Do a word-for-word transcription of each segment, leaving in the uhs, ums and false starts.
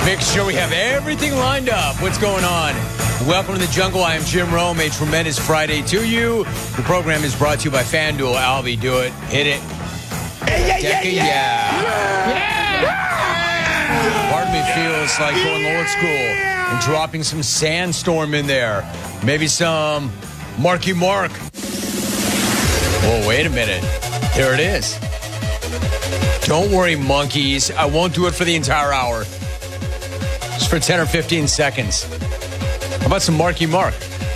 Making sure we have everything lined up. What's going on? Welcome to the jungle. I am Jim Rome. A tremendous Friday to you. The program is brought to you by FanDuel. Albie, do it. Hit it. Yeah, yeah, Decca, yeah, yeah. yeah. Part of me feels like going old school and dropping some Sandstorm in there. Maybe some Marky Mark. Whoa, wait a minute. There it is. Don't worry, monkeys. I won't do it for the entire hour. Just for ten or fifteen seconds. How about some Marky Mark?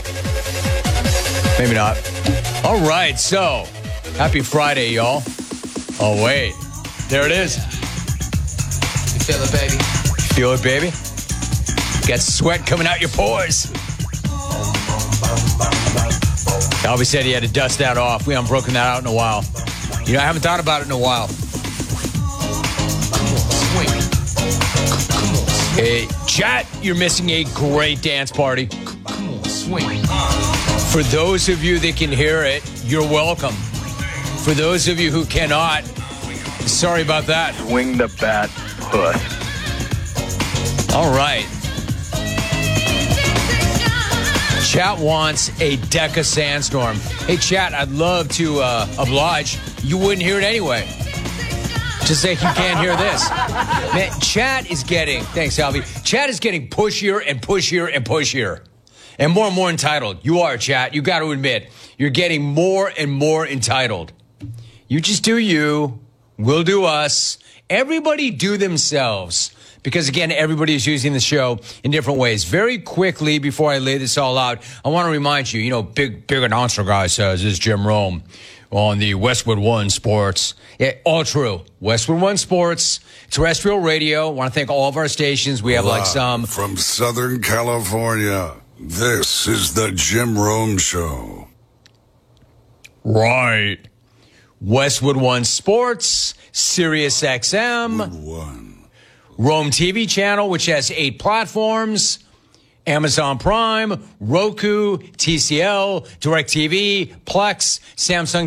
Maybe not. All right, so happy Friday, y'all. Oh, wait. There it is. You feel it, baby? Feel it, baby? Got sweat coming out your pores. Albie said he had to dust that off. We haven't broken that out in a while. You know, I haven't thought about it in a while. Hey, chat, you're missing a great dance party. Come on, swing. For those of you that can hear it, you're welcome. For those of you who cannot, sorry about that. Swing the bat, puss. All right. Chat wants a Decca Sandstorm. Hey, chat, I'd love to uh, oblige. You wouldn't hear it anyway. Just like you can't hear this. Man, chat is getting, thanks, Albie. Chat is getting pushier and pushier and pushier. And more and more entitled. You are, chat. You got to admit, you're getting more and more entitled. You just do you. We'll do us. Everybody do themselves. Because, again, everybody is using the show in different ways. Very quickly, before I lay this all out, I want to remind you, you know, big, big announcer guy says, this is Jim Rome on the Westwood One Sports. Yeah, all true. Westwood One Sports, terrestrial radio. I want to thank all of our stations. We have Live like some from Southern California. This is the Jim Rome Show. Right. Westwood One Sports, Sirius X M, One. Rome T V channel, which has eight platforms, Amazon Prime, Roku, T C L, DirecTV, Plex, Samsung